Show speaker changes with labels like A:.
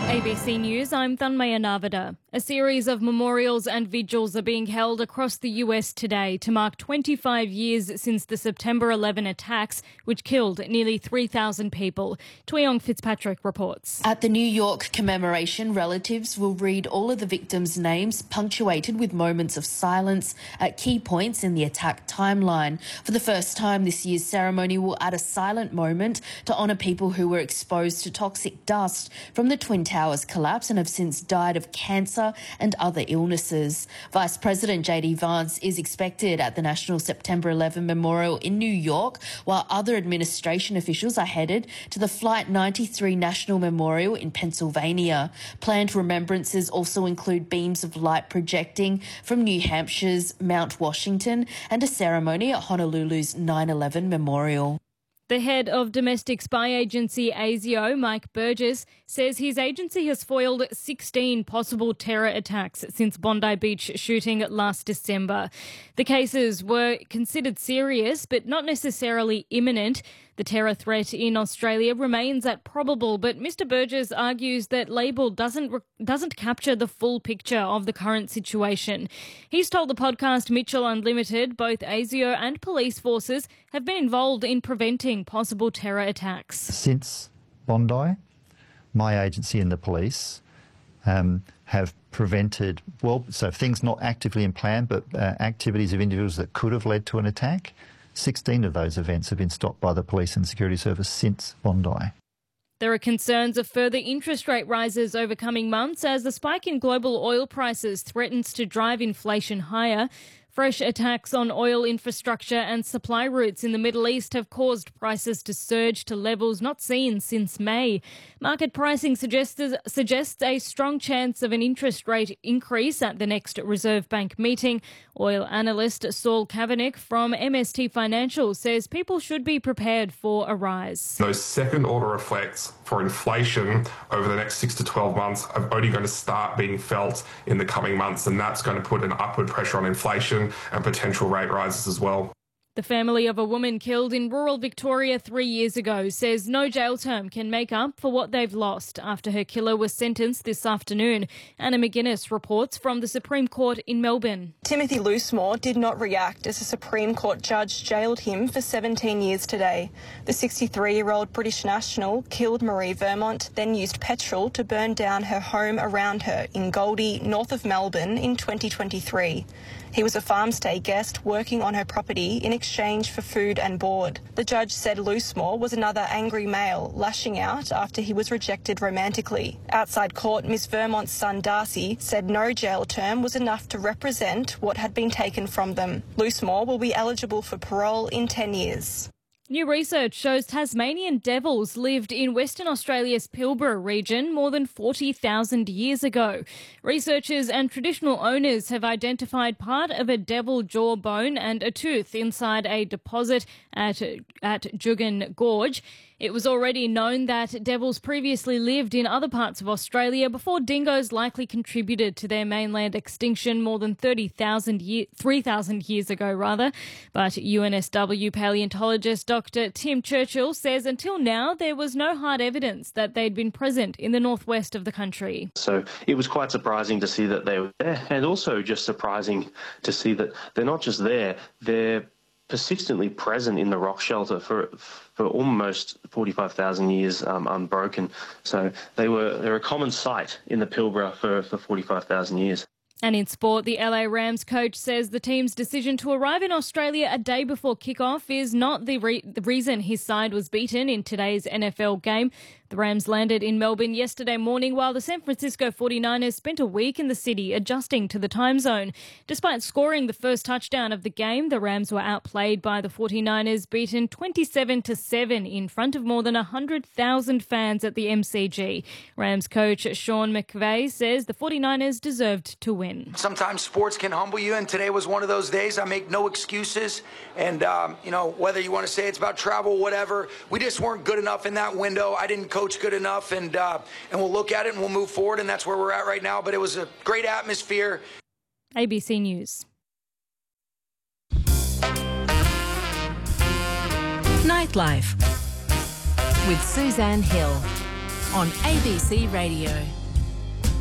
A: ABC News, I'm Thanmaya Navada. A series of memorials and vigils are being held across the US today to mark 25 years since the September 11 attacks, which killed nearly 3,000 people. Tuyong Fitzpatrick reports.
B: At the New York commemoration, relatives will read all of the victims' names, punctuated with moments of silence at key points in the attack timeline. For the first time, this year's ceremony will add a silent moment to honour people who were exposed to toxic dust from the Twin Towers collapse and have since died of cancer and other illnesses. Vice President JD Vance is expected at the National September 11 Memorial in New York, while other administration officials are headed to the Flight 93 National Memorial in Pennsylvania. Planned remembrances also include beams of light projecting from New Hampshire's Mount Washington and a ceremony at Honolulu's 9/11 Memorial.
A: The head of domestic spy agency ASIO, Mike Burgess, says his agency has foiled 16 possible terror attacks since Bondi Beach shooting last December. The cases were considered serious but not necessarily imminent. The terror threat in Australia remains at probable, but Mr Burgess argues that label doesn't capture the full picture of the current situation. He's told the podcast Mitchell Unlimited both ASIO and police forces have been involved in preventing possible terror attacks.
C: Since Bondi, my agency and the police have prevented, so things not actively in plan, but activities of individuals that could have led to an attack. 16 of those events have been stopped by the police and security service since Bondi.
A: There are concerns of further interest rate rises over coming months as the spike in global oil prices threatens to drive inflation higher. Fresh attacks on oil infrastructure and supply routes in the Middle East have caused prices to surge to levels not seen since May. Market pricing suggests a strong chance of an interest rate increase at the next Reserve Bank meeting. Oil analyst Saul Kavanagh from MST Financial says people should be prepared for a rise.
D: Those second-order effects for inflation over the next 6 to 12 months are only going to start being felt in the coming months, and that's going to put an upward pressure on inflation and potential rate rises as well.
A: The family of a woman killed in rural Victoria 3 years ago says no jail term can make up for what they've lost after her killer was sentenced this afternoon. Anna McGuinness reports from the Supreme Court in Melbourne.
E: Timothy Loosemore did not react as a Supreme Court judge jailed him for 17 years today. The 63-year-old British national killed Marie Vermont, then used petrol to burn down her home around her in Goldie, north of Melbourne in 2023. He was a farmstay guest working on her property in exchange for food and board. The judge said Loosemore was another angry male, lashing out after he was rejected romantically. Outside court, Miss Vermont's son Darcy said no jail term was enough to represent what had been taken from them. Loosemore will be eligible for parole in 10 years.
A: New research shows Tasmanian devils lived in Western Australia's Pilbara region more than 40,000 years ago. Researchers and traditional owners have identified part of a devil jawbone and a tooth inside a deposit at Jugan Gorge. It was already known that devils previously lived in other parts of Australia before dingoes likely contributed to their mainland extinction more than 3,000 years ago. But UNSW paleontologist Dr. Tim Churchill says until now there was no hard evidence that they'd been present in the northwest of the country.
F: So it was quite surprising to see that they were there, and also just surprising to see that they're not just there, they're persistently present in the rock shelter for almost 45,000 years unbroken. So they're a common sight in the Pilbara for 45,000 years.
A: And in sport, the LA Rams coach says the team's decision to arrive in Australia a day before kickoff is not the reason his side was beaten in today's NFL game. The Rams landed in Melbourne yesterday morning while the San Francisco 49ers spent a week in the city adjusting to the time zone. Despite scoring the first touchdown of the game, the Rams were outplayed by the 49ers, beaten 27-7 in front of more than 100,000 fans at the MCG. Rams coach Sean McVay says the 49ers deserved to win.
G: Sometimes sports can humble you, and today was one of those days. I make no excuses, and whether you want to say it's about travel, whatever, we just weren't good enough in that window. I didn't coach good enough, and we'll look at it and we'll move forward, and that's where we're at right now. But it was a great atmosphere.
A: ABC News.
H: Nightlife with Suzanne Hill on ABC Radio.